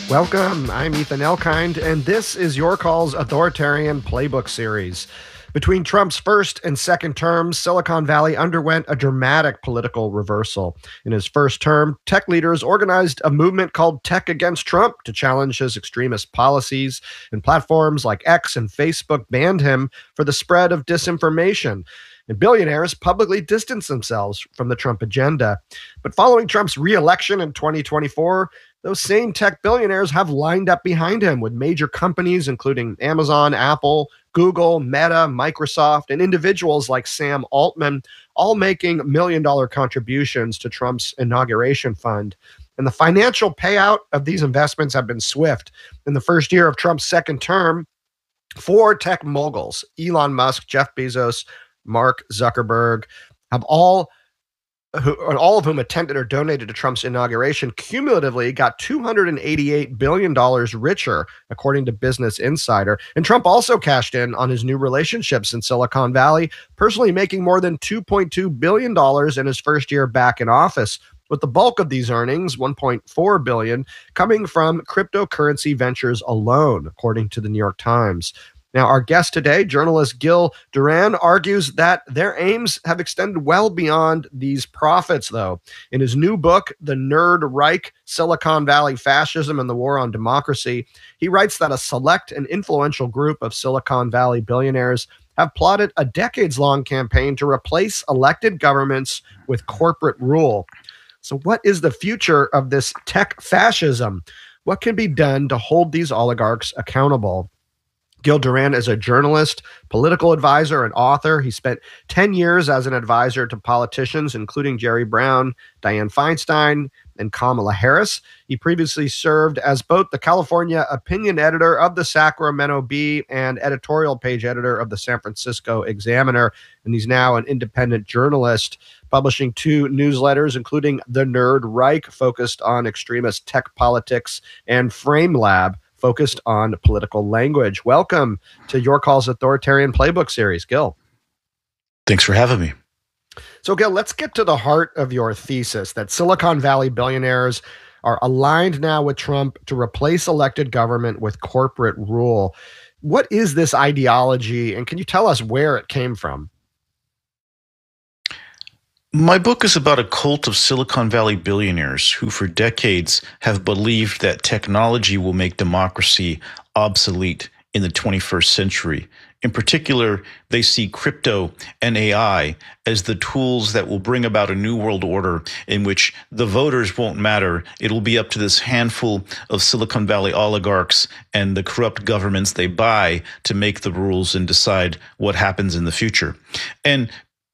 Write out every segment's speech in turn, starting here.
Welcome. I'm Ethan Elkind, and this is Your Call's Authoritarian Playbook series. Between Trump's first and second terms, Silicon Valley underwent a dramatic political reversal. In his first term, tech leaders organized a movement called Tech Against Trump to challenge his extremist policies, and platforms like X and Facebook banned him for the spread of disinformation. And billionaires publicly distanced themselves from the Trump agenda. But following Trump's re-election in 2024, those same tech billionaires have lined up behind him with major companies, including Amazon, Apple, Google, Meta, Microsoft, and individuals like Sam Altman, all making million-dollar contributions to Trump's inauguration fund. And the financial payout of these investments have been swift. In the first year of Trump's second term, four tech moguls, Elon Musk, Jeff Bezos, Mark Zuckerberg, have all of whom attended or donated to Trump's inauguration, cumulatively got $288 billion richer, according to Business Insider. And Trump also cashed in on his new relationships in Silicon Valley, personally making more than $2.2 billion in his first year back in office, with the bulk of these earnings, $1.4 billion, coming from cryptocurrency ventures alone, according to the New York Times. Now, our guest today, journalist Gil Duran, argues that their aims have extended well beyond these profits, though. In his new book, The Nerd Reich, Silicon Valley Fascism and the War on Democracy, he writes that a select and influential group of Silicon Valley billionaires have plotted a decades-long campaign to replace elected governments with corporate rule. So what is the future of this tech fascism? What can be done to hold these oligarchs accountable? Gil Duran is a journalist, political advisor, and author. He spent 10 years as an advisor to politicians, including Jerry Brown, Dianne Feinstein, and Kamala Harris. He previously served as both the California opinion editor of the Sacramento Bee and editorial page editor of the San Francisco Examiner. And he's now an independent journalist, publishing two newsletters, including The Nerd Reich, focused on extremist tech politics, and Frame Lab, focused on political language. Welcome to Your Call's Authoritarian Playbook series, Gil. Thanks for having me. So, Gil, let's get to the heart of your thesis that Silicon Valley billionaires are aligned now with Trump to replace elected government with corporate rule. What is this ideology, and can you tell us where it came from? My book is about a cult of Silicon Valley billionaires who for decades have believed that technology will make democracy obsolete in the 21st century. In particular, they see crypto and AI as the tools that will bring about a new world order in which the voters won't matter. It'll be up to this handful of Silicon Valley oligarchs and the corrupt governments they buy to make the rules and decide what happens in the future. And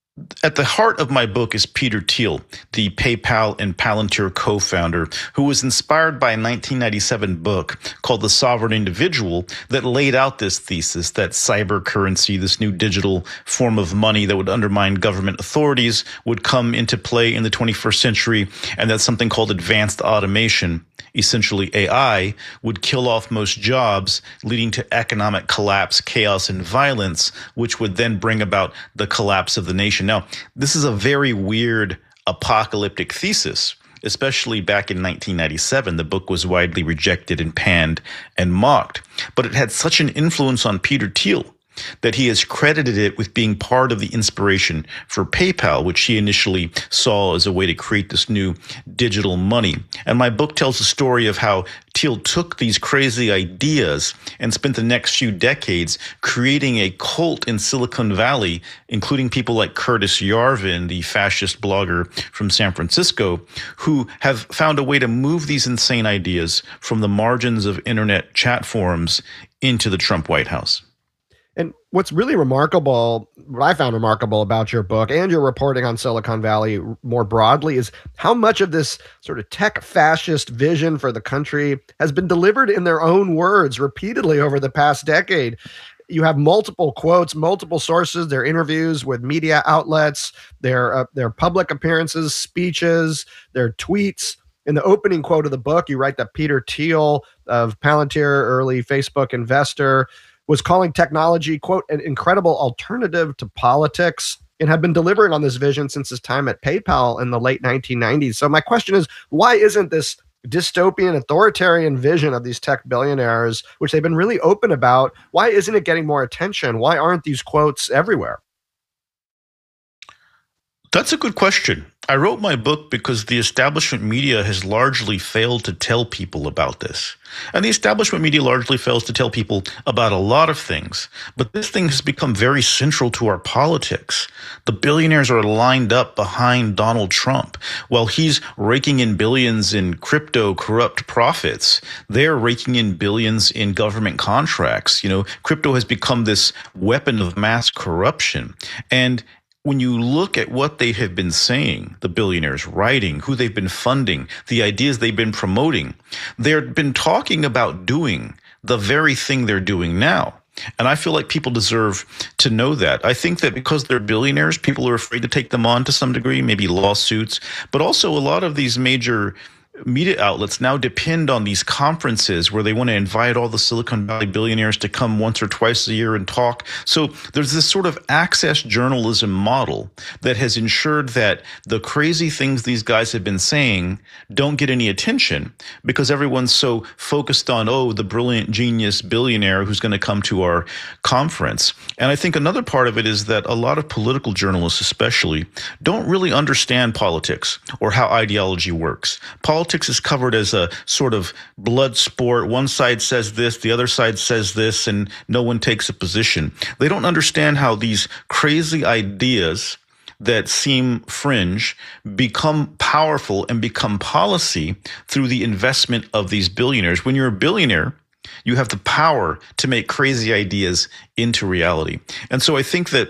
at the heart of my book is Peter Thiel, the PayPal and Palantir co-founder, who was inspired by a 1997 book called The Sovereign Individual that laid out this thesis that cyber currency, this new digital form of money that would undermine government authorities, would come into play in the 21st century, and that something called advanced automation, essentially AI, would kill off most jobs, leading to economic collapse, chaos, and violence, which would then bring about the collapse of the nation. Now, this is a very weird apocalyptic thesis, especially back in 1997. The book was widely rejected and panned and mocked, but it had such an influence on Peter Thiel that he has credited it with being part of the inspiration for PayPal, which he initially saw as a way to create this new digital money. And my book tells the story of how Thiel took these crazy ideas and spent the next few decades creating a cult in Silicon Valley, including people like Curtis Yarvin, the fascist blogger from San Francisco, who have found a way to move these insane ideas from the margins of internet chat forums into the Trump White House. And what's really remarkable, what I found remarkable about your book and your reporting on Silicon Valley more broadly, is how much of this sort of tech fascist vision for the country has been delivered in their own words repeatedly over the past decade. You have multiple quotes, multiple sources, their interviews with media outlets, their public appearances, speeches, their tweets. In the opening quote of the book, you write that Peter Thiel of Palantir, early Facebook investor, was calling technology, quote, an incredible alternative to politics, and had been delivering on this vision since his time at PayPal in the late 1990s. So my question is, why isn't this dystopian authoritarian vision of these tech billionaires, which they've been really open about. Why isn't it getting more attention? Why aren't these quotes everywhere? That's a good question. I wrote my book because the establishment media has largely failed to tell people about this. And the establishment media largely fails to tell people about a lot of things. But this thing has become very central to our politics. The billionaires are lined up behind Donald Trump. While he's raking in billions in crypto corrupt profits, they're raking in billions in government contracts. You know, crypto has become this weapon of mass corruption. And when you look at what they have been saying, the billionaires writing, who they've been funding, the ideas they've been promoting, they've been talking about doing the very thing they're doing now. And I feel like people deserve to know that. I think that because they're billionaires, people are afraid to take them on to some degree, maybe lawsuits, but also a lot of these major media outlets now depend on these conferences where they want to invite all the Silicon Valley billionaires to come once or twice a year and talk. So there's this sort of access journalism model that has ensured that the crazy things these guys have been saying don't get any attention because everyone's so focused on, oh, the brilliant genius billionaire who's going to come to our conference. And I think another part of it is that a lot of political journalists especially don't really understand politics or how ideology works. Politics is covered as a sort of blood sport. One side says this, the other side says this, and no one takes a position. They don't understand how these crazy ideas that seem fringe become powerful and become policy through the investment of these billionaires. When you're a billionaire, you have the power to make crazy ideas into reality. And so I think that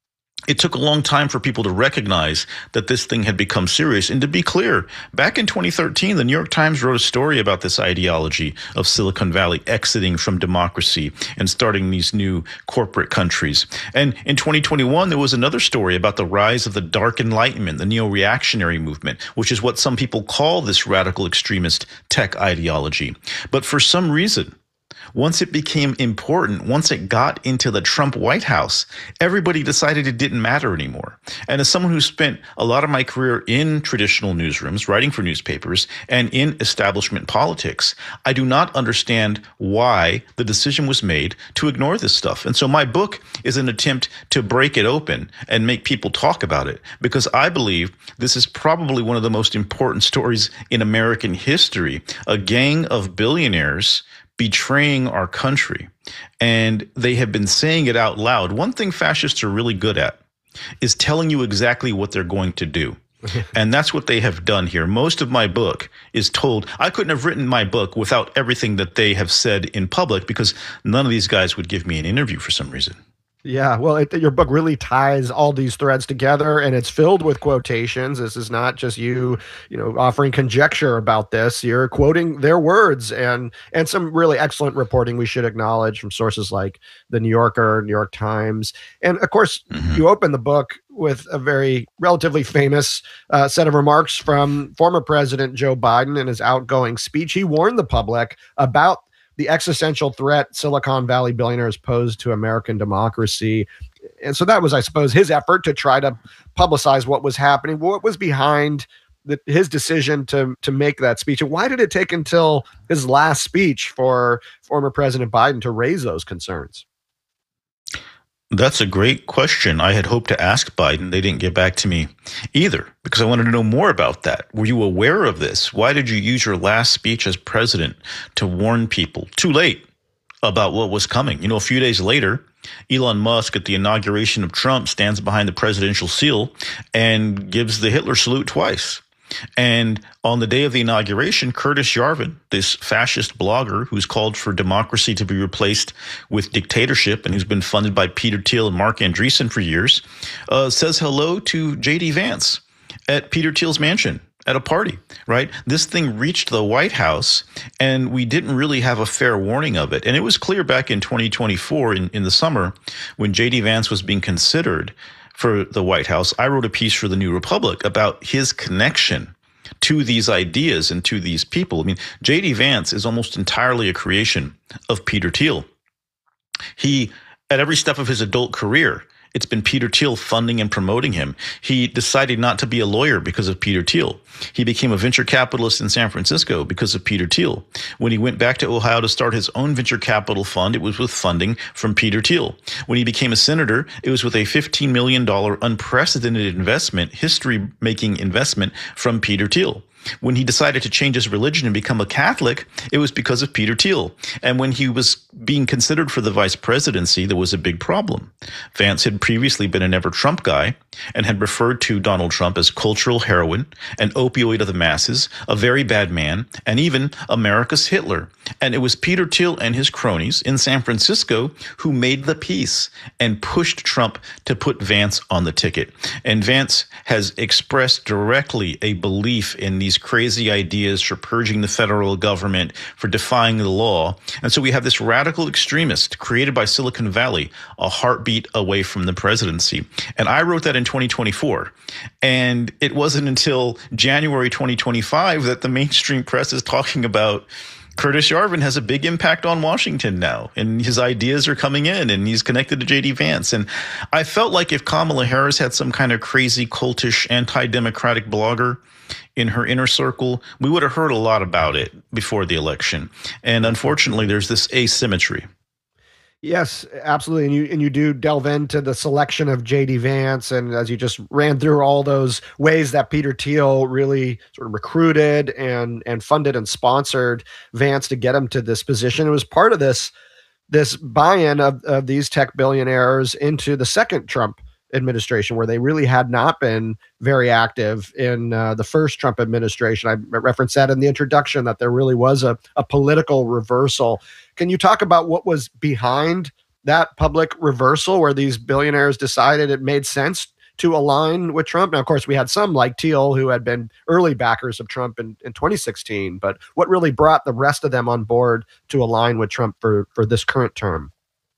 it took a long time for people to recognize that this thing had become serious. And to be clear, back in 2013, the New York Times wrote a story about this ideology of Silicon Valley exiting from democracy and starting these new corporate countries. And in 2021, there was another story about the rise of the Dark Enlightenment, the neo-reactionary movement, which is what some people call this radical extremist tech ideology. But for some reason, once it became important, once it got into the Trump White House, everybody decided it didn't matter anymore. And as someone who spent a lot of my career in traditional newsrooms, writing for newspapers, and in establishment politics, I do not understand why the decision was made to ignore this stuff. And so my book is an attempt to break it open and make people talk about it, because I believe this is probably one of the most important stories in American history. A gang of billionaires betraying our country. And they have been saying it out loud. One thing fascists are really good at is telling you exactly what they're going to do. And that's what they have done here. Most of my book is told. I couldn't have written my book without everything that they have said in public, because none of these guys would give me an interview for some reason. Yeah, well, your book really ties all these threads together, and it's filled with quotations. This is not just offering conjecture about this. You're quoting their words, and some really excellent reporting we should acknowledge from sources like the New Yorker, New York Times, and of course, you open the book with a very relatively famous set of remarks from former President Joe Biden in his outgoing speech. He warned the public about the existential threat Silicon Valley billionaires posed to American democracy. And so that was, I suppose, his effort to try to publicize what was happening. What was behind his decision to make that speech? And why did it take until his last speech for former President Biden to raise those concerns? That's a great question. I had hoped to ask Biden. They didn't get back to me either, because I wanted to know more about that. Were you aware of this? Why did you use your last speech as president to warn people too late about what was coming? A few days later, Elon Musk at the inauguration of Trump stands behind the presidential seal and gives the Hitler salute twice. And on the day of the inauguration, Curtis Yarvin, this fascist blogger who's called for democracy to be replaced with dictatorship and who's been funded by Peter Thiel and Mark Andreessen for years, says hello to J.D. Vance at Peter Thiel's mansion at a party, right? This thing reached the White House, and we didn't really have a fair warning of it. And it was clear back in 2024 in the summer when J.D. Vance was being considered for the White House. I wrote a piece for the New Republic about his connection to these ideas and to these people. I mean, J.D. Vance is almost entirely a creation of Peter Thiel. He, at every step of his adult career, It's been Peter Thiel funding and promoting him. He decided not to be a lawyer because of Peter Thiel. He became a venture capitalist in San Francisco because of Peter Thiel. When he went back to Ohio to start his own venture capital fund, it was with funding from Peter Thiel. When he became a senator, it was with a $15 million unprecedented investment, history-making investment from Peter Thiel. When he decided to change his religion and become a Catholic, it was because of Peter Thiel. And when he was being considered for the vice presidency, there was a big problem. Vance had previously been a Never Trump guy and had referred to Donald Trump as cultural heroin, an opioid of the masses, a very bad man, and even America's Hitler. And it was Peter Thiel and his cronies in San Francisco who made the peace and pushed Trump to put Vance on the ticket. And Vance has expressed directly a belief in these crazy ideas for purging the federal government, for defying the law. And so we have this radical extremist created by Silicon Valley, a heartbeat away from the presidency. And I wrote that in 2024. And it wasn't until January 2025 that the mainstream press is talking about Curtis Yarvin has a big impact on Washington now, and his ideas are coming in, and he's connected to J.D. Vance. And I felt like if Kamala Harris had some kind of crazy, cultish, anti-democratic blogger in her inner circle, we would have heard a lot about it before the election. And unfortunately, there's this asymmetry. Yes, absolutely. And you do delve into the selection of J.D. Vance, and as you just ran through all those ways that Peter Thiel really sort of recruited and funded and sponsored Vance to get him to this position. It was part of this buy-in of these tech billionaires into the second Trump administration, where they really had not been very active in the first Trump administration. I referenced that in the introduction, that there really was a political reversal. Can you talk about what was behind that public reversal, where these billionaires decided it made sense to align with Trump? Now, of course, we had some like Thiel who had been early backers of Trump in 2016, but what really brought the rest of them on board to align with Trump for this current term?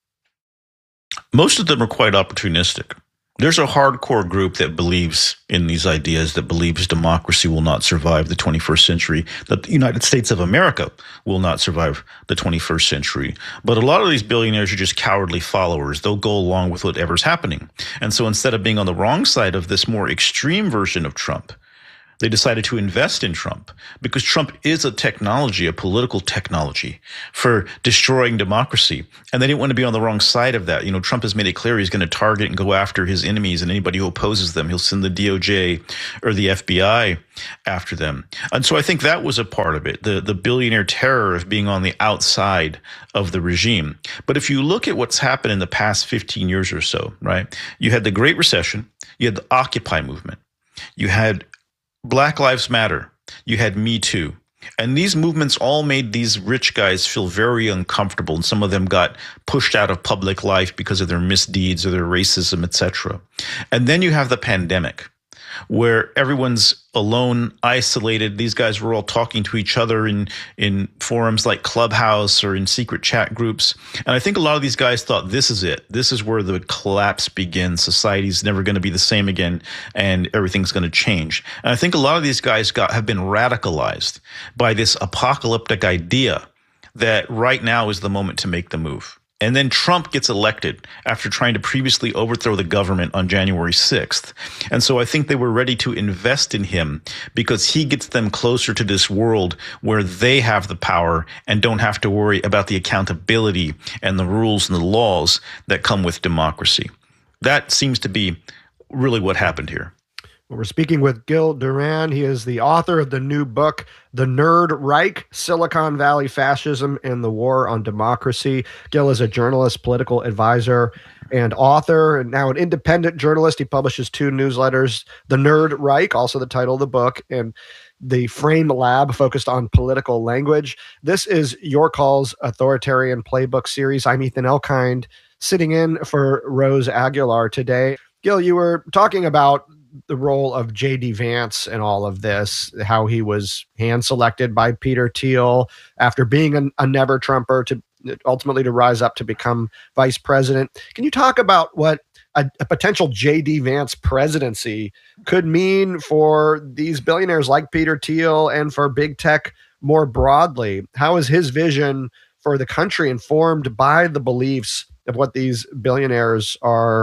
Most of them are quite opportunistic. There's a hardcore group that believes in these ideas, that believes democracy will not survive the 21st century, that the United States of America will not survive the 21st century. But a lot of these billionaires are just cowardly followers. They'll go along with whatever's happening. And so instead of being on the wrong side of this more extreme version of Trump, they decided to invest in Trump because Trump is a technology, a political technology for destroying democracy. And they didn't want to be on the wrong side of that. You know, Trump has made it clear he's going to target and go after his enemies and anybody who opposes them. He'll send the DOJ or the FBI after them. And so I think that was a part of it, the billionaire terror of being on the outside of the regime. But if you look at what's happened in the past 15 years or so, right, you had the Great Recession, you had the Occupy movement, you had Black Lives Matter, you had Me Too. And these movements all made these rich guys feel very uncomfortable. And some of them got pushed out of public life because of their misdeeds or their racism, etc. And then you have the pandemic, where everyone's alone, isolated. These guys were all talking to each other in forums like Clubhouse or in secret chat groups. And I think a lot of these guys thought, this is it. This is where the collapse begins. Society's never going to be the same again, and everything's going to change. And I think a lot of these guys have been radicalized by this apocalyptic idea that right now is the moment to make the move. And then Trump gets elected after trying to previously overthrow the government on January 6th. And so I think they were ready to invest in him because he gets them closer to this world where they have the power and don't have to worry about the accountability and the rules and the laws that come with democracy. That seems to be really what happened here. We're speaking with Gil Duran. He is the author of the new book, The Nerd Reich, Silicon Valley Fascism and the War on Democracy. Gil is a journalist, political advisor, and author, and now an independent journalist. He publishes 2 newsletters, The Nerd Reich, also the title of the book, and the Frame Lab, focused on political language. This is Your Call's Authoritarian Playbook series. I'm Ethan Elkind, sitting in for Rose Aguilar today. Gil, you were talking about the role of J.D. Vance in all of this, how he was hand-selected by Peter Thiel after being a never-Trumper to ultimately to rise up to become vice president. Can you talk about what a potential J.D. Vance presidency could mean for these billionaires like Peter Thiel and for big tech more broadly? How is his vision for the country informed by the beliefs of what these billionaires are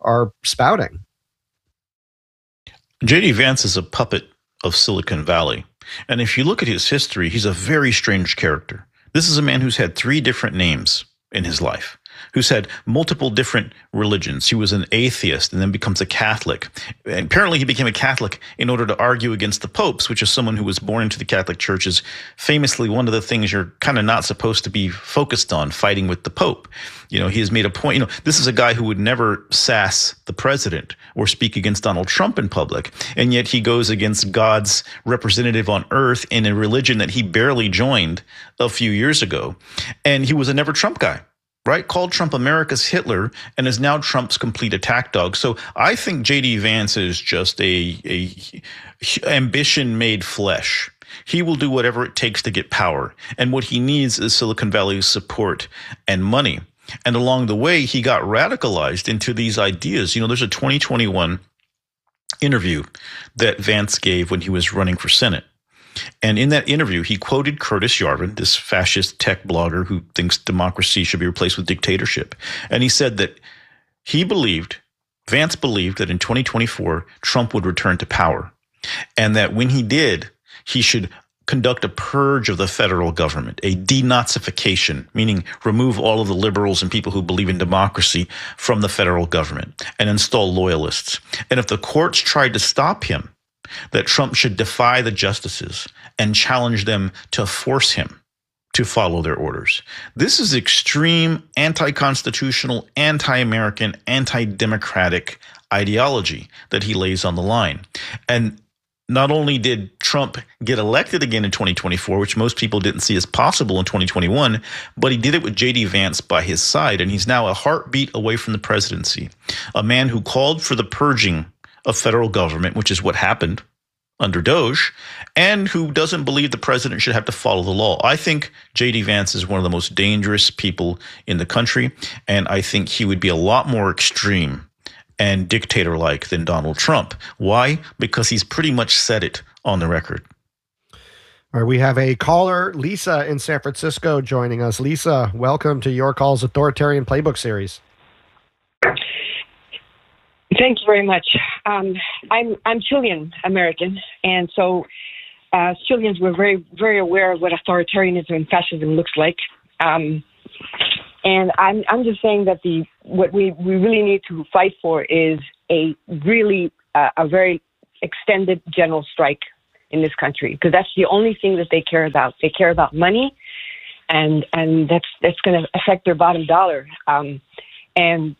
are spouting. J.D. Vance is a puppet of Silicon Valley. And if you look at his history, he's a very strange character. This is a man who's had 3 different names in his life, who's had multiple different religions. He was an atheist and then becomes a Catholic. And apparently he became a Catholic in order to argue against the popes, which is someone who was born into the Catholic Church is famously one of the things you're kind of not supposed to be focused on, fighting with the Pope. He has made a point, this is a guy who would never sass the president or speak against Donald Trump in public. And yet he goes against God's representative on earth in a religion that he barely joined a few years ago. And he was a never Trump guy. Right? Called Trump America's Hitler and is now Trump's complete attack dog. So I think J.D. Vance is just a ambition made flesh. He will do whatever it takes to get power. And what he needs is Silicon Valley's support and money. And along the way, he got radicalized into these ideas. There's a 2021 interview that Vance gave when he was running for Senate. And in that interview, he quoted Curtis Yarvin, this fascist tech blogger who thinks democracy should be replaced with dictatorship. And he said that Vance believed that in 2024, Trump would return to power. And that when he did, he should conduct a purge of the federal government, a denazification, meaning remove all of the liberals and people who believe in democracy from the federal government and install loyalists. And if the courts tried to stop him, that Trump should defy the justices and challenge them to force him to follow their orders. This is extreme anti-constitutional, anti-American, anti-democratic ideology that he lays on the line. And not only did Trump get elected again in 2024, which most people didn't see as possible in 2021, but he did it with J.D. Vance by his side, and he's now a heartbeat away from the presidency, a man who called for the purging of federal government, which is what happened under Doge, and who doesn't believe the president should have to follow the law. I think J.D. Vance is one of the most dangerous people in the country, and I think he would be a lot more extreme and dictator-like than Donald Trump. Why? Because he's pretty much said it on the record. All right, we have a caller, Lisa in San Francisco, joining us. Lisa, welcome to Your Call's Authoritarian Playbook Series. Thank you very much. I'm Chilean American, and so Chileans were very, very aware of what authoritarianism and fascism looks like. And I'm just saying that what we really need to fight for is a really a very extended general strike in this country, because that's the only thing that they care about. They care about money, and that's going to affect their bottom dollar. And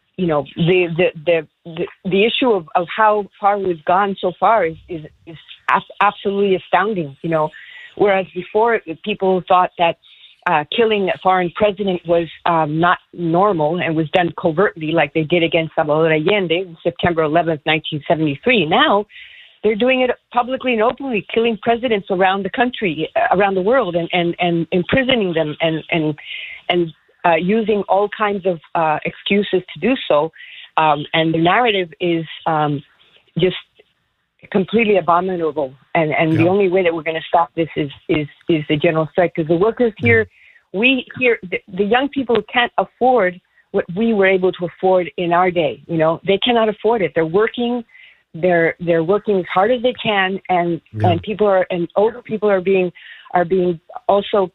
the issue of how far we've gone so far is absolutely astounding. Whereas before people thought that killing a foreign president was not normal and was done covertly, like they did against Salvador Allende on September 11th, 1973. Now they're doing it publicly and openly, killing presidents around the country, around the world, and imprisoning them and using all kinds of excuses to do so. And the narrative is just completely abominable. And the only way that we're going to stop this is the general strike, because the workers here, the young people can't afford what we were able to afford in our day. They cannot afford it. They're working. They're working as hard as they can, and older people are being also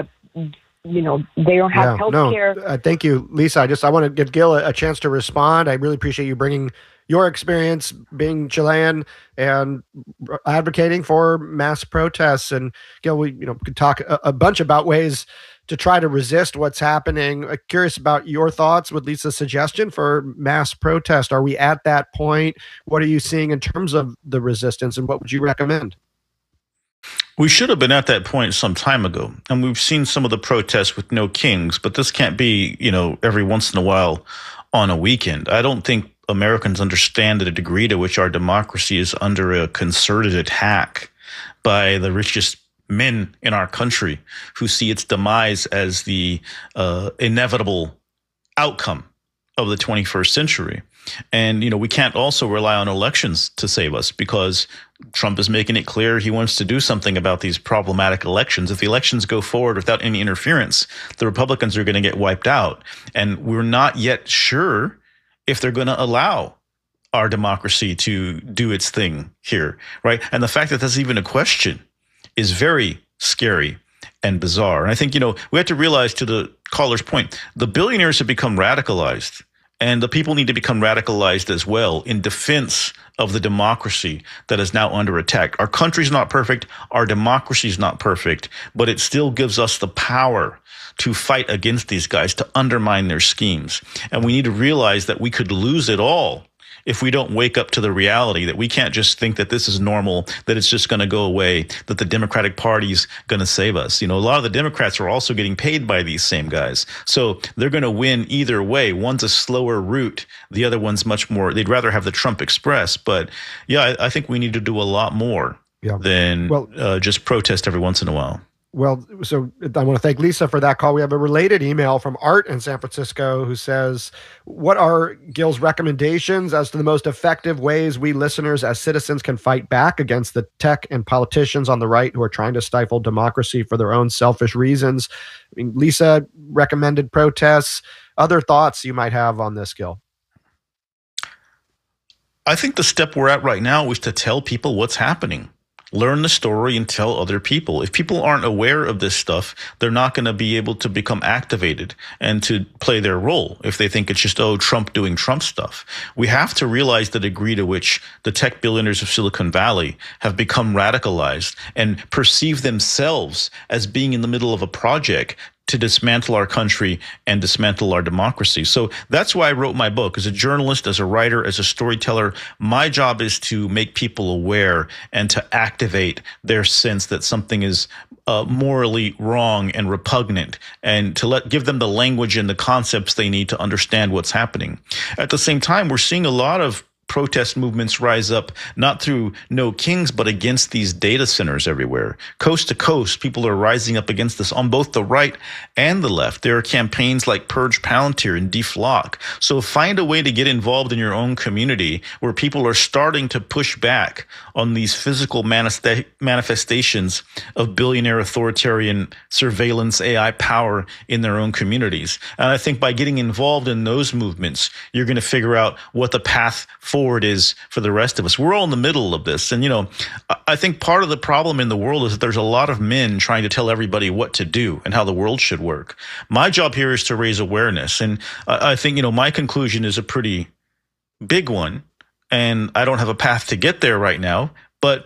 they don't have health care. Thank you, Lisa. I want to give Gil a chance to respond. I really appreciate you bringing your experience being Chilean and advocating for mass protests. And Gil, we could talk a bunch about ways to try to resist what's happening. I'm curious about your thoughts with Lisa's suggestion for mass protest. Are we at that point? What are you seeing in terms of the resistance, and what would you recommend? We should have been at that point some time ago, and we've seen some of the protests with no kings, but this can't be, every once in a while on a weekend. I don't think Americans understand the degree to which our democracy is under a concerted attack by the richest men in our country who see its demise as the inevitable outcome of the 21st century. And, we can't also rely on elections to save us, because Trump is making it clear he wants to do something about these problematic elections. If the elections go forward without any interference, the Republicans are going to get wiped out. And we're not yet sure if they're going to allow our democracy to do its thing here, right? And the fact that that's even a question is very scary and bizarre. And I think, we have to realize, to the caller's point, the billionaires have become radicalized, and the people need to become radicalized as well in defense of the democracy that is now under attack. Our country's not perfect. Our democracy is not perfect, but it still gives us the power to fight against these guys, to undermine their schemes. And we need to realize that we could lose it all if we don't wake up to the reality that we can't just think that this is normal, that it's just going to go away, that the Democratic Party's going to save us. A lot of the Democrats are also getting paid by these same guys. So they're going to win either way. One's a slower route. The other one's much more, they'd rather have the Trump Express. But yeah, I think we need to do a lot more than just protest every once in a while. Well, so I want to thank Lisa for that call. We have a related email from Art in San Francisco who says, what are Gil's recommendations as to the most effective ways we listeners as citizens can fight back against the tech and politicians on the right who are trying to stifle democracy for their own selfish reasons? I mean, Lisa recommended protests. Other thoughts you might have on this, Gil? I think the step we're at right now is to tell people what's happening. Learn the story and tell other people. If people aren't aware of this stuff, they're not going to be able to become activated and to play their role if they think it's just, Trump doing Trump stuff. We have to realize the degree to which the tech billionaires of Silicon Valley have become radicalized and perceive themselves as being in the middle of a project to dismantle our country and dismantle our democracy. So that's why I wrote my book. As a journalist, as a writer, as a storyteller, my job is to make people aware and to activate their sense that something is morally wrong and repugnant, and to give them the language and the concepts they need to understand what's happening. At the same time, we're seeing a lot of protest movements rise up, not through no kings, but against these data centers everywhere. Coast to coast, people are rising up against this on both the right and the left. There are campaigns like Purge Palantir and Deflock. So find a way to get involved in your own community where people are starting to push back on these physical manifestations of billionaire authoritarian surveillance AI power in their own communities. And I think by getting involved in those movements, you're going to figure out what the path forward is for the rest of us. We're all in the middle of this. And, I think part of the problem in the world is that there's a lot of men trying to tell everybody what to do and how the world should work. My job here is to raise awareness. And I think, my conclusion is a pretty big one. And I don't have a path to get there right now, but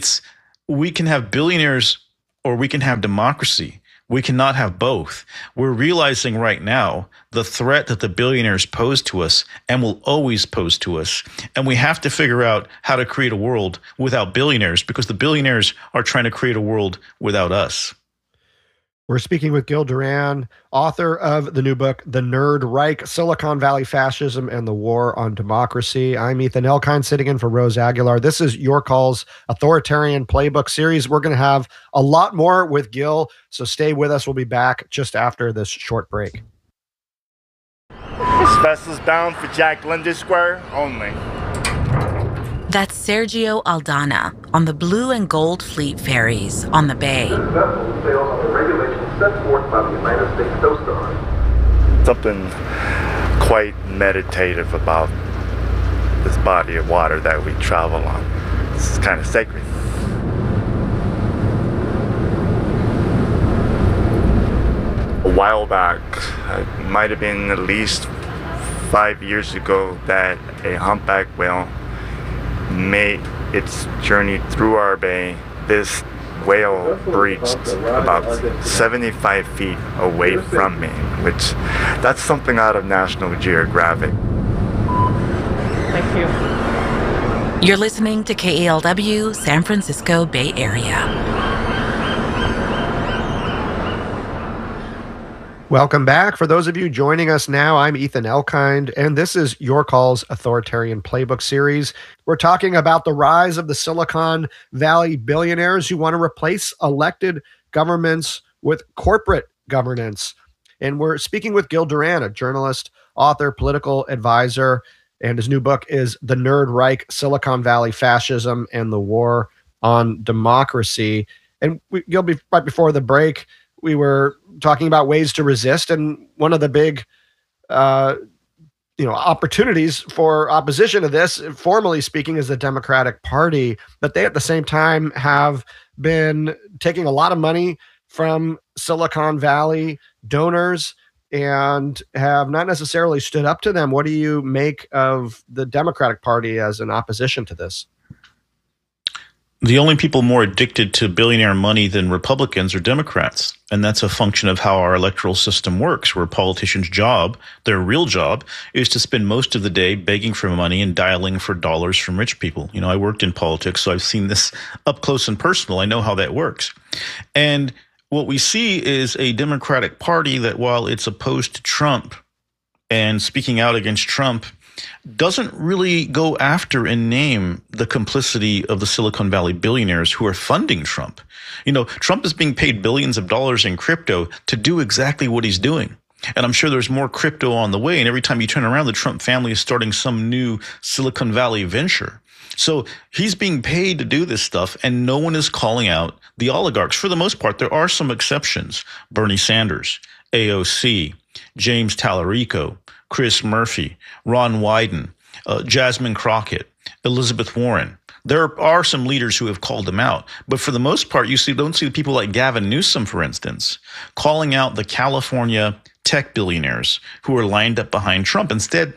we can have billionaires or we can have democracy. We cannot have both. We're realizing right now the threat that the billionaires pose to us and will always pose to us. And we have to figure out how to create a world without billionaires, because the billionaires are trying to create a world without us. We're speaking with Gil Duran, author of the new book, The Nerd Reich, Silicon Valley Fascism and the War on Democracy. I'm Ethan Elkind, sitting in for Rose Aguilar. This is Your Call's Authoritarian Playbook series. We're going to have a lot more with Gil, so stay with us. We'll be back just after this short break. This vessel's bound for Jack London Square only. That's Sergio Aldana on the Blue and Gold Fleet ferries on the bay. The vessel sails on the regulations set forth by the United States Coast Guard. Something quite meditative about this body of water that we travel on. It's kind of sacred. A while back, it might have been at least 5 years ago, that a humpback whale made its journey through our bay. This whale breached about 75 feet away from me, which that's something out of National Geographic. Thank you. You're listening to KALW, San Francisco Bay Area. Welcome back. For those of you joining us now, I'm Ethan Elkind, and this is Your Call's Authoritarian Playbook series. We're talking about the rise of the Silicon Valley billionaires who want to replace elected governments with corporate governance. And we're speaking with Gil Duran, a journalist, author, political advisor, and his new book is The Nerd Reich, Silicon Valley Fascism and the War on Democracy. And Gil, right before the break, we were talking about ways to resist, and one of the big opportunities for opposition to this, formally speaking, as the Democratic Party, but they at the same time have been taking a lot of money from Silicon Valley donors and have not necessarily stood up to them. What do you make of the Democratic Party as an opposition to this? The only people more addicted to billionaire money than Republicans are Democrats. And that's a function of how our electoral system works, where politicians' job, their real job, is to spend most of the day begging for money and dialing for dollars from rich people. I worked in politics, so I've seen this up close and personal. I know how that works. And what we see is a Democratic Party that, while it's opposed to Trump and speaking out against Trump, doesn't really go after and name the complicity of the Silicon Valley billionaires who are funding Trump. Trump is being paid billions of dollars in crypto to do exactly what he's doing. And I'm sure there's more crypto on the way. And every time you turn around, the Trump family is starting some new Silicon Valley venture. So he's being paid to do this stuff, and no one is calling out the oligarchs. For the most part, there are some exceptions. Bernie Sanders, AOC, James Tallarico, Chris Murphy, Ron Wyden, Jasmine Crockett, Elizabeth Warren. There are some leaders who have called them out. But for the most part, don't see people like Gavin Newsom, for instance, calling out the California tech billionaires who are lined up behind Trump. Instead,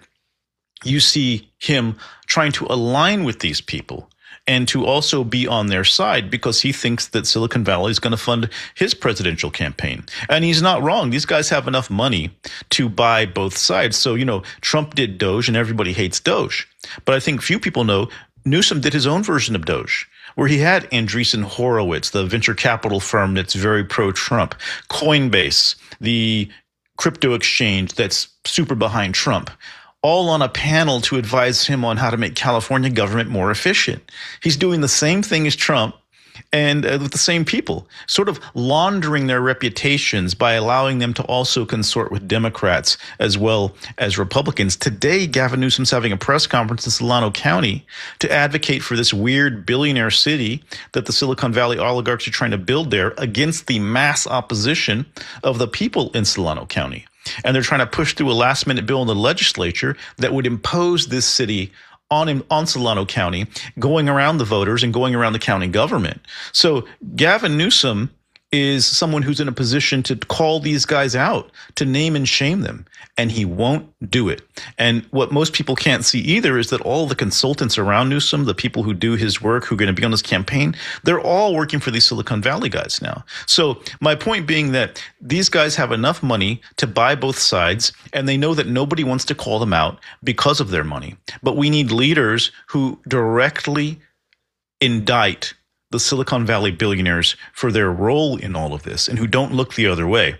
you see him trying to align with these people and to also be on their side because he thinks that Silicon Valley is going to fund his presidential campaign. And he's not wrong. These guys have enough money to buy both sides. So, Trump did Doge and everybody hates Doge. But I think few people know Newsom did his own version of Doge, where he had Andreessen Horowitz, the venture capital firm that's very pro-Trump, Coinbase, the crypto exchange that's super behind Trump, all on a panel to advise him on how to make California government more efficient. He's doing the same thing as Trump and with the same people, sort of laundering their reputations by allowing them to also consort with Democrats as well as Republicans. Today, Gavin Newsom's having a press conference in Solano County to advocate for this weird billionaire city that the Silicon Valley oligarchs are trying to build there against the mass opposition of the people in Solano County. And they're trying to push through a last-minute bill in the legislature that would impose this city on Solano County, going around the voters and going around the county government. So Gavin Newsom is someone who's in a position to call these guys out, to name and shame them, and he won't do it. And what most people can't see either is that all the consultants around Newsom, the people who do his work, who are going to be on his campaign, they're all working for these Silicon Valley guys now. So my point being that these guys have enough money to buy both sides, and they know that nobody wants to call them out because of their money. But we need leaders who directly indict the Silicon Valley billionaires for their role in all of this and who don't look the other way.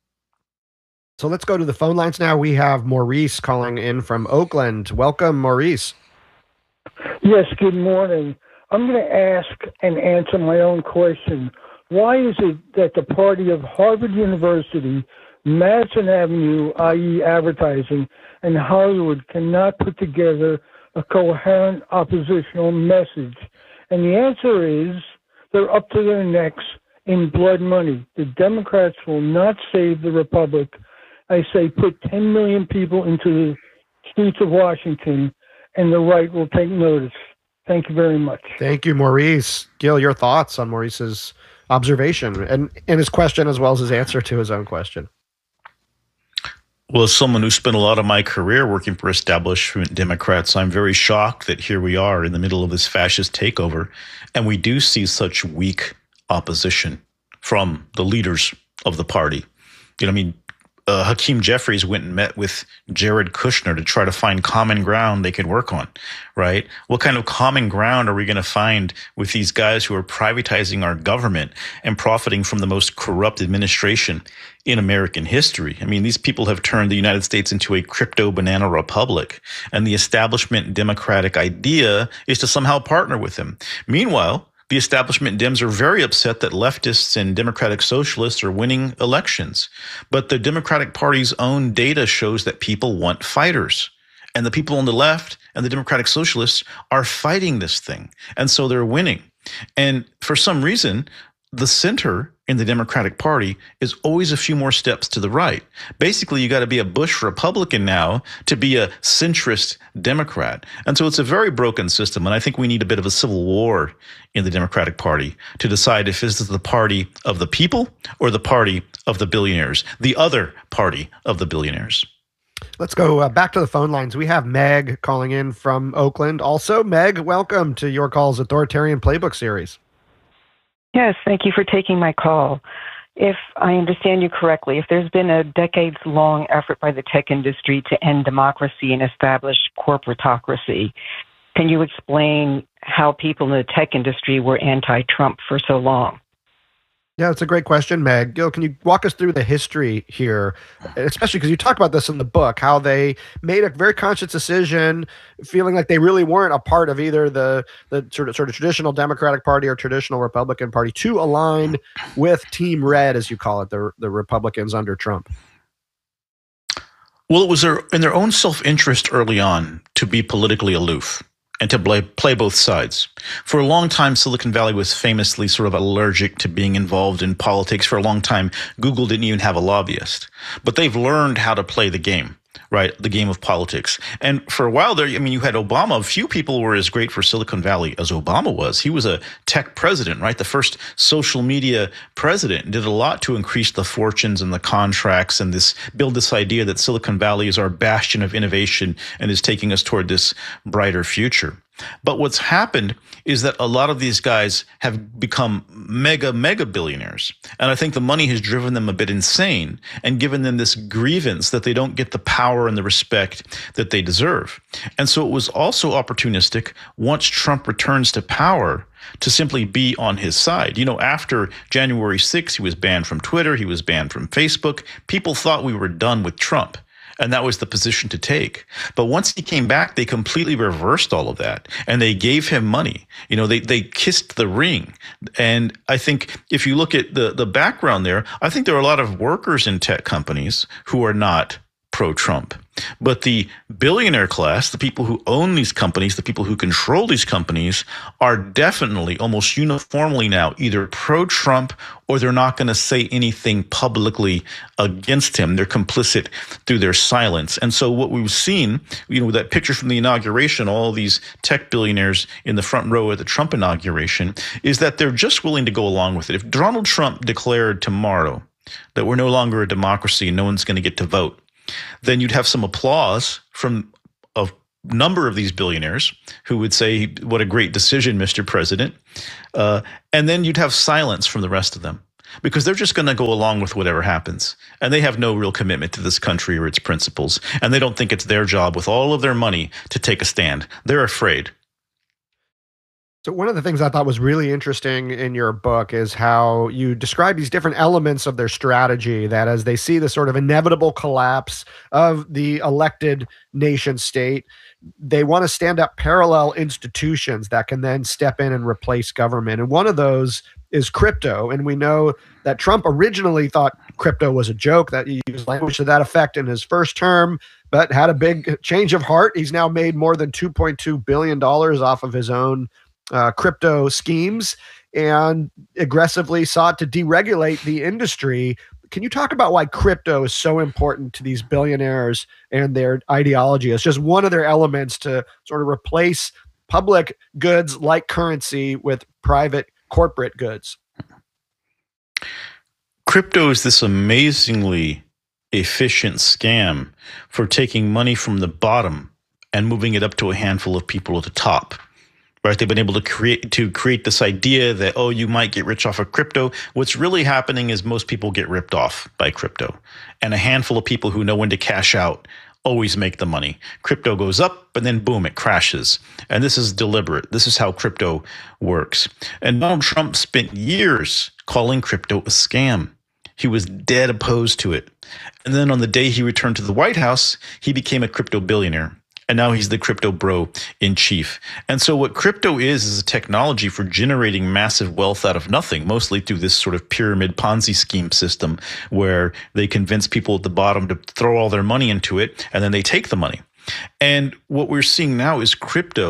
So let's go to the phone lines now. We have Maurice calling in from Oakland. Welcome, Maurice. Yes, good morning. I'm going to ask and answer my own question. Why is it that the party of Harvard University, Madison Avenue, i.e. advertising, and Hollywood cannot put together a coherent oppositional message? And the answer is they're up to their necks in blood money. The Democrats will not save the Republic. I say put 10 million people into the streets of Washington, and the right will take notice. Thank you very much. Thank you, Maurice. Gil, your thoughts on Maurice's observation and his question as well as his answer to his own question? Well, as someone who spent a lot of my career working for establishment Democrats, I'm very shocked that here we are in the middle of this fascist takeover, and we do see such weak opposition from the leaders of the party. Hakeem Jeffries went and met with Jared Kushner to try to find common ground they could work on, right? What kind of common ground are we going to find with these guys who are privatizing our government and profiting from the most corrupt administration in American history? I mean, these people have turned the United States into a crypto banana republic, and the establishment Democratic idea is to somehow partner with them. Meanwhile, the establishment Dems are very upset that leftists and Democratic socialists are winning elections. But the Democratic Party's own data shows that people want fighters. And the people on the left and the Democratic socialists are fighting this thing. And so they're winning. And for some reason, the center in the Democratic Party is always a few more steps to the right. Basically, you got to be a Bush Republican now to be a centrist Democrat. And so it's a very broken system. And I think we need a bit of a civil war in the Democratic Party to decide if this is the party of the people or the party of the billionaires, the other party of the billionaires. Let's go back to the phone lines. We have Meg calling in from Oakland. Also, Meg, welcome to Your Call's Authoritarian Playbook series. Yes, thank you for taking my call. If I understand you correctly, if there's been a decades-long effort by the tech industry to end democracy and establish corporatocracy, can you explain how people in the tech industry were anti-Trump for so long? Yeah, that's a great question, Meg. Gil, can you walk us through the history here, especially because you talk about this in the book, how they made a very conscious decision, feeling like they really weren't a part of either the sort of traditional Democratic Party or traditional Republican Party, to align with Team Red, as you call it, the Republicans under Trump? Well, it was in their own self-interest early on to be politically aloof and to play both sides. For a long time, Silicon Valley was famously sort of allergic to being involved in politics. For a long time, Google didn't even have a lobbyist. But they've learned how to play the game, right? The game of politics. And for a while there, I mean, you had Obama. Few people were as great for Silicon Valley as Obama was. He was a tech president, right? The first social media president, did a lot to increase the fortunes and the contracts and build this idea that Silicon Valley is our bastion of innovation and is taking us toward this brighter future. But what's happened is that a lot of these guys have become mega billionaires. And I think the money has driven them a bit insane and given them this grievance that they don't get the power and the respect that they deserve. And so it was also opportunistic once Trump returns to power to simply be on his side. You know, after January 6th, he was banned from Twitter. He was banned from Facebook. People thought we were done with Trump. And that was the position to take. But once he came back, they completely reversed all of that. And they gave him money. You know, they kissed the ring. And I think if you look at the background there, I think there are a lot of workers in tech companies who are not pro-Trump. But the billionaire class, the people who own these companies, the people who control these companies, are definitely almost uniformly now either pro-Trump or they're not going to say anything publicly against him. They're complicit through their silence. And so what we've seen, you know, that picture from the inauguration, all these tech billionaires in the front row at the Trump inauguration, is that they're just willing to go along with it. If Donald Trump declared tomorrow that we're no longer a democracy and no one's going to get to vote, then you'd have some applause from a number of these billionaires who would say, what a great decision, Mr. President. And then you'd have silence from the rest of them because they're just going to go along with whatever happens. And they have no real commitment to this country or its principles. And they don't think it's their job with all of their money to take a stand. They're afraid. So one of the things I thought was really interesting in your book is how you describe these different elements of their strategy, that as they see the sort of inevitable collapse of the elected nation state, they want to stand up parallel institutions that can then step in and replace government. And one of those is crypto. And we know that Trump originally thought crypto was a joke, that he used language to that effect in his first term, but had a big change of heart. He's now made more than $2.2 billion off of his own crypto schemes and aggressively sought to deregulate the industry. Can you talk about why crypto is so important to these billionaires and their ideology? It's just one of their elements to sort of replace public goods like currency with private corporate goods. Crypto is this amazingly efficient scam for taking money from the bottom and moving it up to a handful of people at the top. Right? They've been able to create this idea that, oh, you might get rich off of crypto. What's really happening is most people get ripped off by crypto. And a handful of people who know when to cash out always make the money. Crypto goes up and then boom, it crashes. And this is deliberate. This is how crypto works. And Donald Trump spent years calling crypto a scam. He was dead opposed to it. And then on the day he returned to the White House, he became a crypto billionaire. And now he's the crypto bro in chief. And so what crypto is a technology for generating massive wealth out of nothing, mostly through this sort of pyramid Ponzi scheme system where they convince people at the bottom to throw all their money into it, and then they take the money. And what we're seeing now is crypto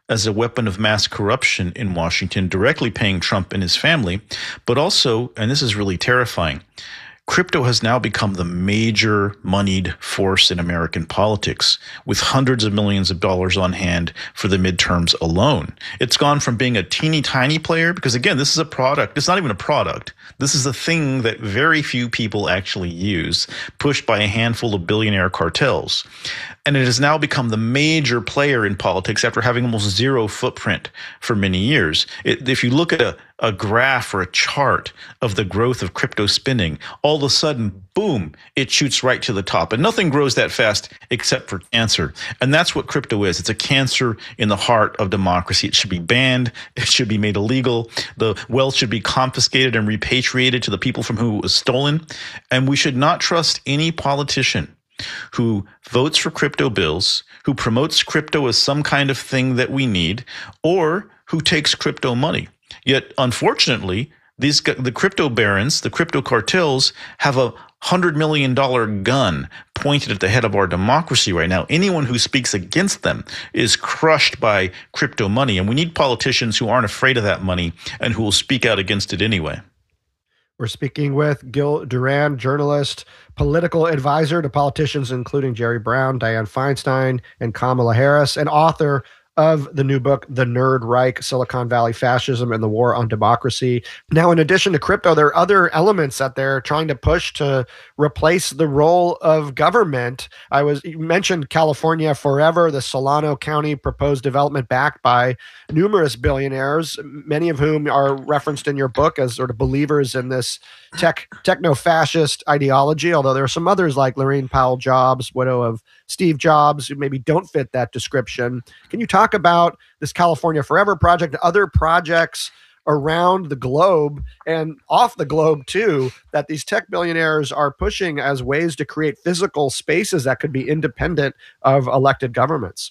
as a weapon of mass corruption in Washington, directly paying Trump and his family, but also, and this is really terrifying, crypto has now become the major moneyed force in American politics, with hundreds of millions of dollars on hand for the midterms alone. It's gone from being a teeny tiny player, because again, this is a product. It's not even a product. This is a thing that very few people actually use, pushed by a handful of billionaire cartels. And it has now become the major player in politics after having almost zero footprint for many years. If you look at a graph or a chart of the growth of crypto spending, all of a sudden, boom, it shoots right to the top. And nothing grows that fast except for cancer. And that's what crypto is. It's a cancer in the heart of democracy. It should be banned. It should be made illegal. The wealth should be confiscated and repatriated to the people from whom it was stolen. And we should not trust any politician who votes for crypto bills, who promotes crypto as some kind of thing that we need, or who takes crypto money. Yet, unfortunately, the crypto barons, the crypto cartels, have a $100 million gun pointed at the head of our democracy right now. Anyone who speaks against them is crushed by crypto money. And we need politicians who aren't afraid of that money and who will speak out against it anyway. We're speaking with Gil Duran, journalist, political advisor to politicians including Jerry Brown, Dianne Feinstein, and Kamala Harris, and author of the new book, The Nerd Reich, Silicon Valley Fascism and the War on Democracy. Now, in addition to crypto, there are other elements that they're trying to push to replace the role of government. You mentioned California Forever, the Solano County proposed development backed by numerous billionaires, many of whom are referenced in your book as sort of believers in this techno-fascist ideology, although there are some others like Laurene Powell Jobs, widow of Steve Jobs, who maybe don't fit that description. Can you talk about this California Forever project and other projects around the globe and off the globe too, that these tech billionaires are pushing as ways to create physical spaces that could be independent of elected governments?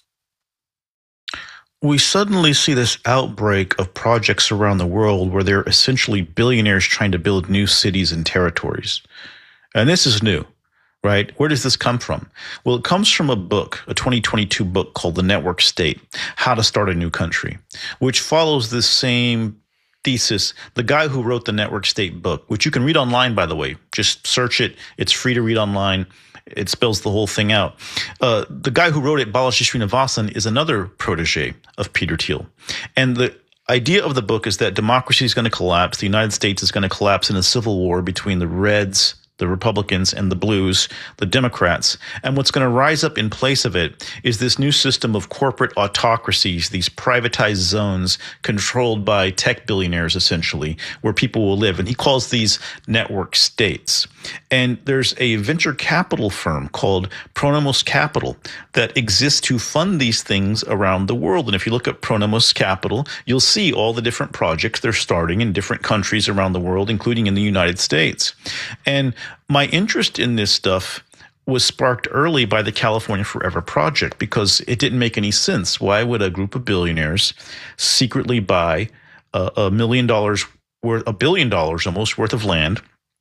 We suddenly see this outbreak of projects around the world where they're essentially billionaires trying to build new cities and territories. And this is new, right? Where does this come from? Well, it comes from a book, a 2022 book called The Network State, How to Start a New Country, which follows this same thesis. The guy who wrote the Network State book, which you can read online, by the way, just search it. It's free to read online. It spells the whole thing out. The guy who wrote it, Balaji Srinivasan, is another protege of Peter Thiel. And the idea of the book is that democracy is going to collapse. The United States is going to collapse in a civil war between the Reds, the Republicans, and the Blues, the Democrats. And what's going to rise up in place of it is this new system of corporate autocracies, these privatized zones controlled by tech billionaires, essentially, where people will live. And he calls these network states. And there's a venture capital firm called Pronomos Capital that exists to fund these things around the world. And if you look at Pronomos Capital, you'll see all the different projects they're starting in different countries around the world, including in the United States. And my interest in this stuff was sparked early by the California Forever project because it didn't make any sense. Why would a group of billionaires secretly buy $1 billion almost worth of land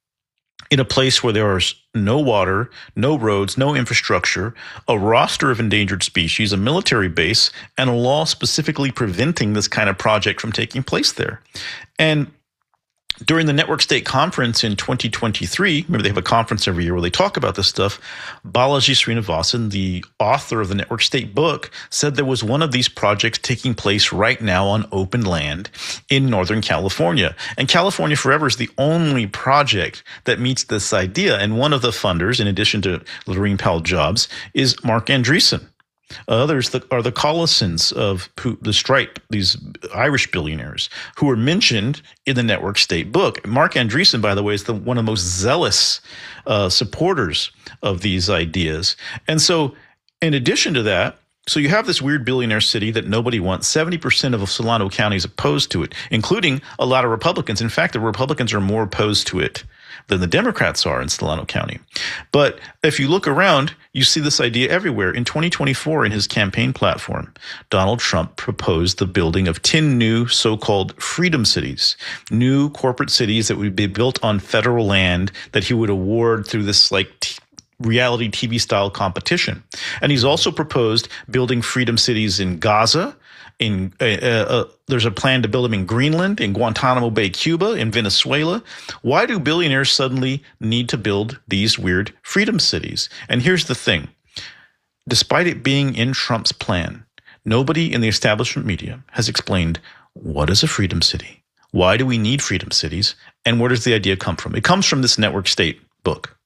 in a place where there is no water, no roads, no infrastructure, a roster of endangered species, a military base, and a law specifically preventing this kind of project from taking place there? And during the Network State Conference in 2023, remember they have a conference every year where they talk about this stuff, Balaji Srinivasan, the author of the Network State book, said there was one of these projects taking place right now on open land in Northern California. And California Forever is the only project that meets this idea. And one of the funders, in addition to Laurene Powell Jobs, is Mark Andreessen. Others are the Collisons of the Stripe, these Irish billionaires who are mentioned in the Network State book. Mark Andreessen, by the way, is one of the most zealous supporters of these ideas. And so in addition to that, so you have this weird billionaire city that nobody wants. 70% of Solano County is opposed to it, including a lot of Republicans. In fact, the Republicans are more opposed to it than the Democrats are in Solano County. But if you look around, you see this idea everywhere. In 2024, in his campaign platform, Donald Trump proposed the building of 10 new so-called freedom cities, new corporate cities that would be built on federal land that he would award through this reality TV style competition. And he's also proposed building freedom cities in Gaza There's a plan to build them in Greenland, in Guantanamo Bay, Cuba, in Venezuela. Why do billionaires suddenly need to build these weird freedom cities? And here's the thing. Despite it being in Trump's plan, nobody in the establishment media has explained what is a freedom city? Why do we need freedom cities? And where does the idea come from? It comes from this Network State book.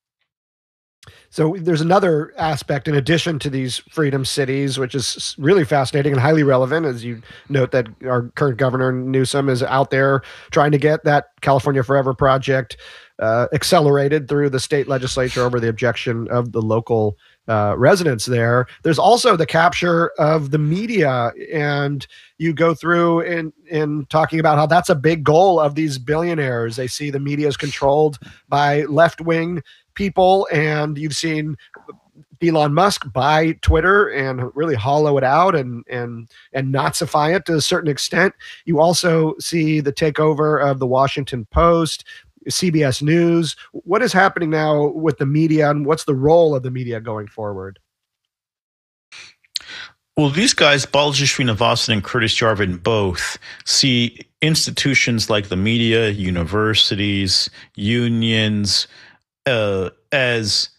So there's another aspect in addition to these freedom cities, which is really fascinating and highly relevant, as you note that our current governor Newsom is out there trying to get that California Forever project accelerated through the state legislature over the objection of the local residents there. There's also the capture of the media, and you go through in talking about how that's a big goal of these billionaires. They see the media is controlled by left-wing people, and you've seen Elon Musk buy Twitter and really hollow it out and Nazify it to a certain extent. You also see the takeover of the Washington Post, CBS News. What is happening now with the media, and what's the role of the media going forward? Well, these guys, Balaji Srinivasan and Curtis Yarvin, both see institutions like the media, universities, unions, as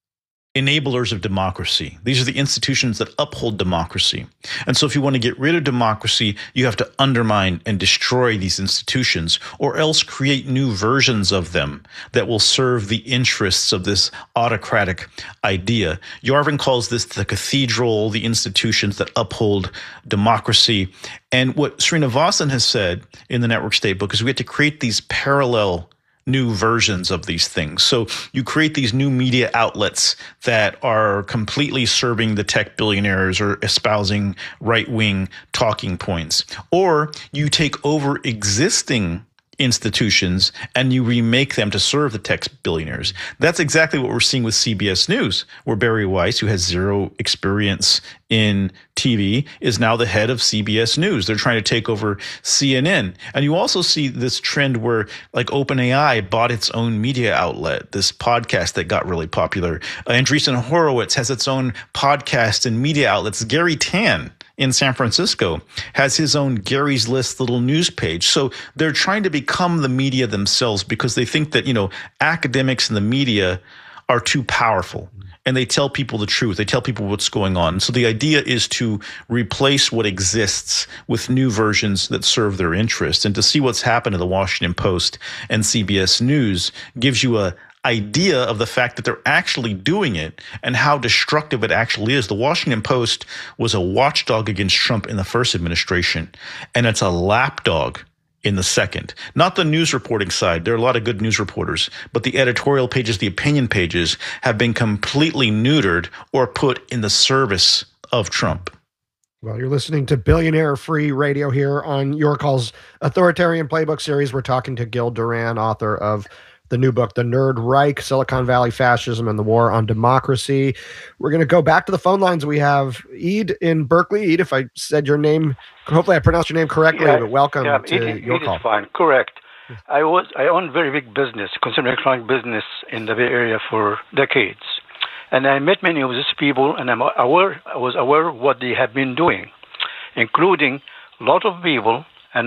enablers of democracy. These are the institutions that uphold democracy. And so if you want to get rid of democracy, you have to undermine and destroy these institutions, or else create new versions of them that will serve the interests of this autocratic idea. Yarvin calls this the cathedral, the institutions that uphold democracy. And what Srinivasan has said in the Network State book is we have to create these parallel new versions of these things. So you create these new media outlets that are completely serving the tech billionaires or espousing right-wing talking points. Or you take over existing institutions and you remake them to serve the tech billionaires. That's exactly what we're seeing with CBS News, where Barry Weiss, who has zero experience in TV, is now the head of CBS News. They're trying to take over CNN. And you also see this trend where, like, OpenAI bought its own media outlet, this podcast that got really popular. Andreessen Horowitz has its own podcast and media outlets. Gary Tan in San Francisco has his own Gary's List little news page. So they're trying to become the media themselves because they think that, academics and the media are too powerful. And they tell people the truth. They tell people what's going on. So the idea is to replace what exists with new versions that serve their interests. And to see what's happened to the Washington Post and CBS News gives you a idea of the fact that they're actually doing it and how destructive it actually is. The Washington Post was a watchdog against Trump in the first administration, and it's a lapdog in the second. Not the news reporting side. There are a lot of good news reporters, but the editorial pages, the opinion pages have been completely neutered or put in the service of Trump. Well, you're listening to Billionaire Free Radio here on Your Call's Authoritarian Playbook series. We're talking to Gil Duran, author of the new book, The Nerd Reich, Silicon Valley Fascism and the War on Democracy. We're going to go back to the phone lines. We have Eid in Berkeley. Eid, if I said your name, hopefully I pronounced your name correctly, but welcome to Your Call. Fine, correct. I own very big business, consumer electronic business in the Bay Area for decades. And I met many of these people, and I was aware of what they have been doing, including a lot of people. And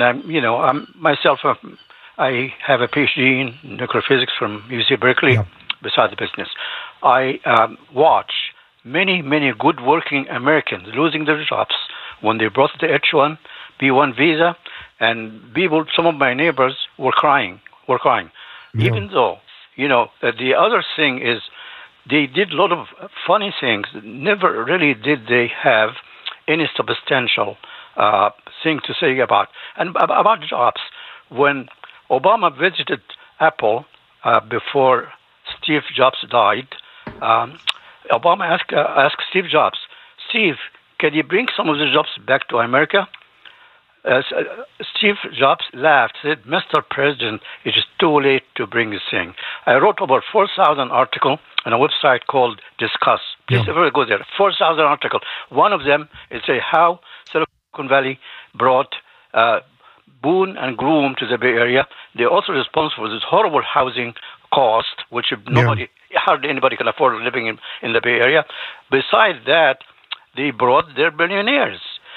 I have a PhD in nuclear physics from UC Berkeley, besides the business. I watch many, many good working Americans losing their jobs when they brought the H-1, B-1 visa, and people, some of my neighbors were crying. Yeah. Even though, the other thing is they did a lot of funny things. Never really did they have any substantial thing to say about jobs. When Obama visited Apple before Steve Jobs died, Obama asked Steve Jobs, Steve, can you bring some of the jobs back to America? Steve Jobs laughed, said, Mr. President, it is too late to bring this thing. I wrote about 4,000 articles on a website called Discuss. Please go there. 4,000 articles. One of them is how Silicon Valley brought boon and gloom to the Bay Area. They're also responsible for this horrible housing cost, which hardly anybody can afford living in the Bay Area. Besides that, they brought their billionaires.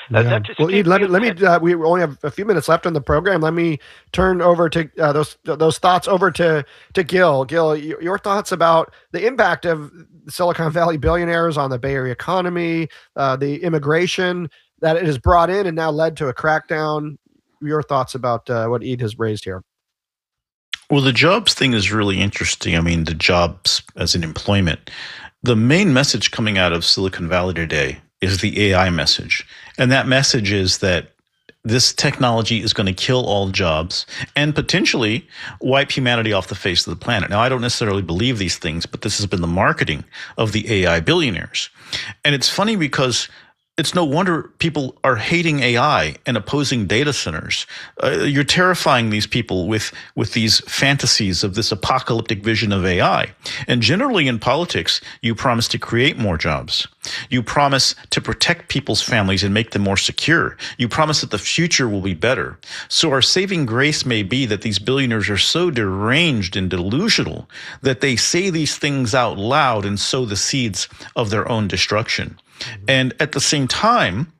Well, Ed, let me. We only have a few minutes left in the program. Let me turn over to those thoughts over to Gil. Gil, your thoughts about the impact of Silicon Valley billionaires on the Bay Area economy, the immigration that it has brought in and now led to a crackdown. Your thoughts about what Ed has raised here. Well, the jobs thing is really interesting. I mean, the jobs as in employment. The main message coming out of Silicon Valley today is the AI message. And that message is that this technology is going to kill all jobs and potentially wipe humanity off the face of the planet. Now, I don't necessarily believe these things, but this has been the marketing of the AI billionaires. And it's funny because it's no wonder people are hating AI and opposing data centers. You're terrifying these people with these fantasies of this apocalyptic vision of AI. And generally in politics, you promise to create more jobs. You promise to protect people's families and make them more secure. You promise that the future will be better. So our saving grace may be that these billionaires are so deranged and delusional that they say these things out loud and sow the seeds of their own destruction. And at the same time,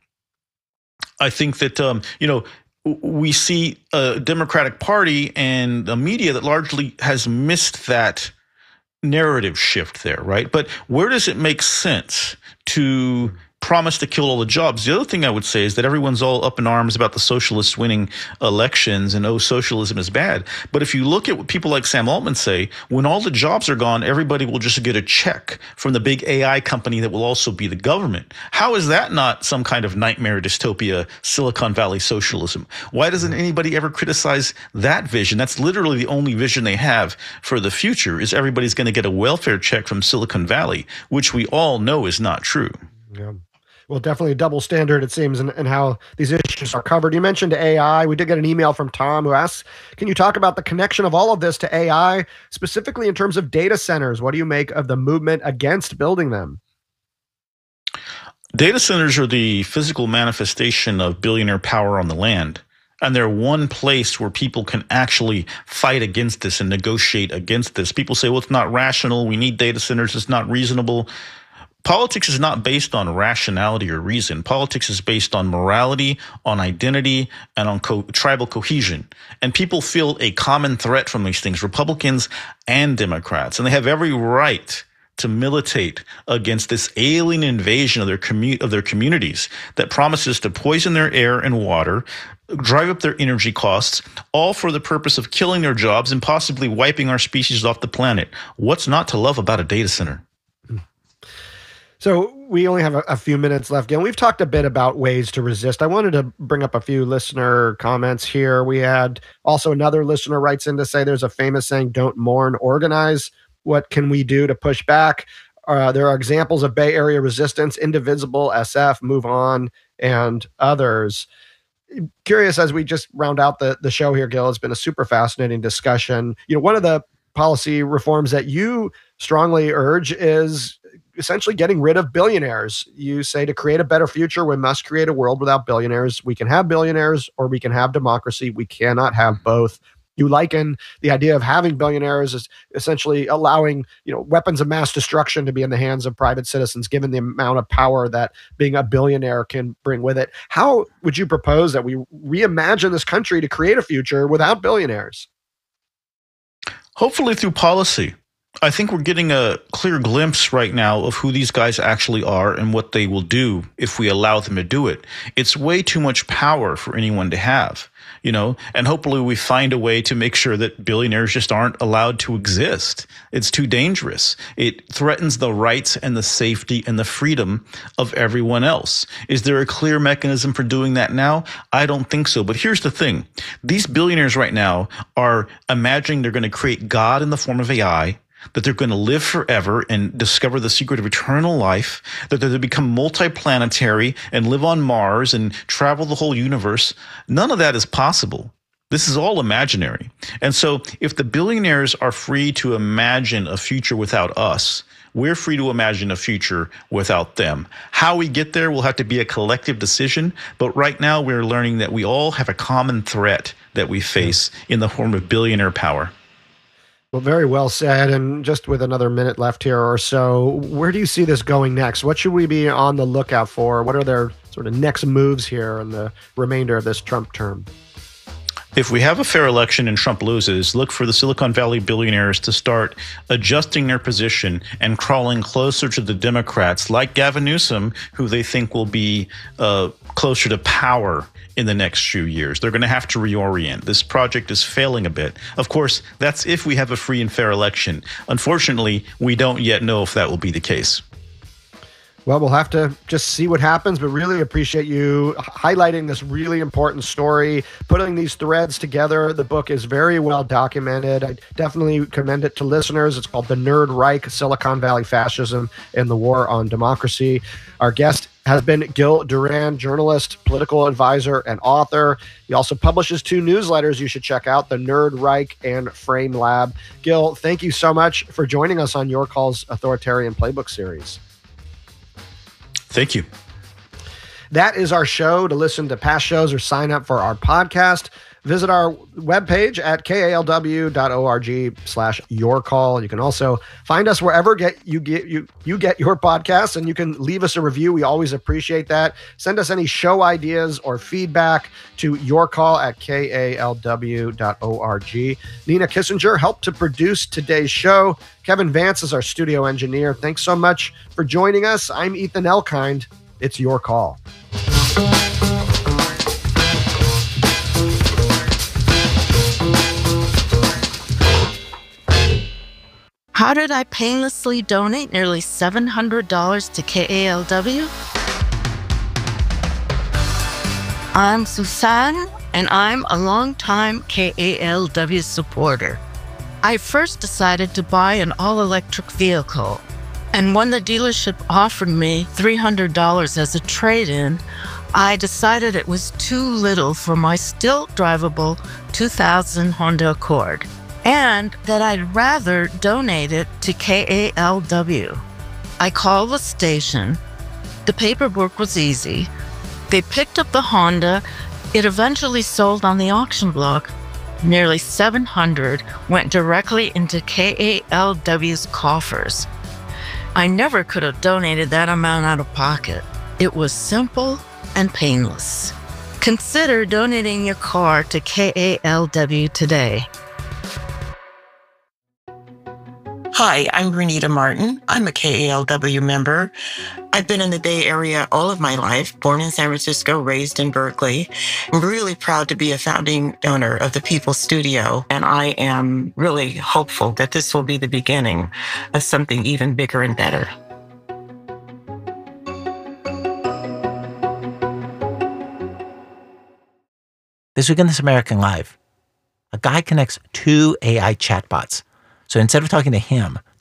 I think that, we see a Democratic Party and a media that largely has missed that narrative shift there, right? But where does it make sense to promise to kill all the jobs? The other thing I would say is that everyone's all up in arms about the socialists winning elections and, socialism is bad. But if you look at what people like Sam Altman say, when all the jobs are gone, everybody will just get a check from the big AI company that will also be the government. How is that not some kind of nightmare dystopia, Silicon Valley socialism? Why doesn't anybody ever criticize that vision? That's literally the only vision they have for the future, is everybody's going to get a welfare check from Silicon Valley, which we all know is not true. Yeah. Well, definitely a double standard, it seems, in how these issues are covered. You mentioned AI. We did get an email from Tom who asks, can you talk about the connection of all of this to AI, specifically in terms of data centers? What do you make of the movement against building them? Data centers are the physical manifestation of billionaire power on the land. And they're one place where people can actually fight against this and negotiate against this. People say, well, it's not rational. We need data centers. It's not reasonable. Politics is not based on rationality or reason. Politics is based on morality, on identity, and on tribal cohesion. And people feel a common threat from these things, Republicans and Democrats. And they have every right to militate against this alien invasion of their communities that promises to poison their air and water, drive up their energy costs, all for the purpose of killing their jobs and possibly wiping our species off the planet. What's not to love about a data center? So we only have a few minutes left, Gil. We've talked a bit about ways to resist. I wanted to bring up a few listener comments here. We had also another listener writes in to say there's a famous saying, don't mourn, organize. What can we do to push back? There are examples of Bay Area resistance, Indivisible, SF, Move On, and others. Curious, as we just round out the show here, Gil, it's been a super fascinating discussion. One of the policy reforms that you strongly urge is essentially getting rid of billionaires. You say to create a better future, we must create a world without billionaires. We can have billionaires or we can have democracy. We cannot have both. You liken the idea of having billionaires as essentially allowing, weapons of mass destruction to be in the hands of private citizens, given the amount of power that being a billionaire can bring with it. How would you propose that we reimagine this country to create a future without billionaires? Hopefully through policy. I think we're getting a clear glimpse right now of who these guys actually are and what they will do if we allow them to do it. It's way too much power for anyone to have, and hopefully we find a way to make sure that billionaires just aren't allowed to exist. It's too dangerous. It threatens the rights and the safety and the freedom of everyone else. Is there a clear mechanism for doing that now? I don't think so. But here's the thing. These billionaires right now are imagining they're going to create God in the form of AI, that they're going to live forever and discover the secret of eternal life, that they're going to become multiplanetary and live on Mars and travel the whole universe. None of that is possible. This is all imaginary. And so if the billionaires are free to imagine a future without us, we're free to imagine a future without them. How we get there will have to be a collective decision. But right now we're learning that we all have a common threat that we face in the form of billionaire power. Well, very well said. And just with another minute left here or so, where do you see this going next? What should we be on the lookout for? What are their sort of next moves here in the remainder of this Trump term? If we have a fair election and Trump loses, look for the Silicon Valley billionaires to start adjusting their position and crawling closer to the Democrats, like Gavin Newsom, who they think will be closer to power in the next few years. They're going to have to reorient. This project is failing a bit. Of course, that's if we have a free and fair election. Unfortunately, we don't yet know if that will be the case. Well, we'll have to just see what happens, but really appreciate you highlighting this really important story, putting these threads together. The book is very well documented. I definitely commend it to listeners. It's called The Nerd Reich, Silicon Valley Fascism and the War on Democracy. Our guest has been Gil Duran, journalist, political advisor, and author. He also publishes 2 newsletters you should check out, The Nerd Reich and Frame Lab. Gil, thank you so much for joining us on Your Call's Authoritarian Playbook series. Thank you. That is our show. To listen to past shows or sign up for our podcast, visit our webpage at kalw.org/yourcall. You can also find us wherever you get your podcasts, and you can leave us a review. We always appreciate that. Send us any show ideas or feedback to yourcall@kalw.org. Nina Kissinger helped to produce today's show. Kevin Vance is our studio engineer. Thanks so much for joining us. I'm Ethan Elkind. It's Your Call. How did I painlessly donate nearly $700 to KALW? I'm Susan, and I'm a longtime KALW supporter. I first decided to buy an all-electric vehicle, and when the dealership offered me $300 as a trade-in, I decided it was too little for my still drivable 2000 Honda Accord, and that I'd rather donate it to KALW. I called the station. The paperwork was easy. They picked up the Honda. It eventually sold on the auction block. Nearly $700 went directly into KALW's coffers. I never could have donated that amount out of pocket. It was simple and painless. Consider donating your car to KALW today. Hi, I'm Renita Martin. I'm a KALW member. I've been in the Bay Area all of my life, born in San Francisco, raised in Berkeley. I'm really proud to be a founding donor of the People's Studio, and I am really hopeful that this will be the beginning of something even bigger and better. This week on This American Life, a guy connects 2 AI chatbots. So instead of talking to him,